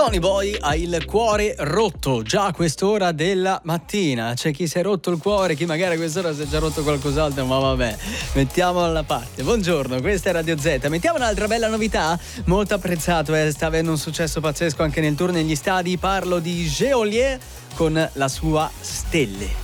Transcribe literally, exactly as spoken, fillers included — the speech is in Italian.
Tony Boy ha il cuore rotto già a quest'ora della mattina. C'è chi si è rotto il cuore, chi magari a quest'ora si è già rotto qualcos'altro, ma vabbè, mettiamolo alla parte. Buongiorno, questa è Radio Z. Mettiamo un'altra bella novità, molto apprezzato, eh, sta avendo un successo pazzesco anche nel tour negli stadi. Parlo di Geolier con la sua Stelle.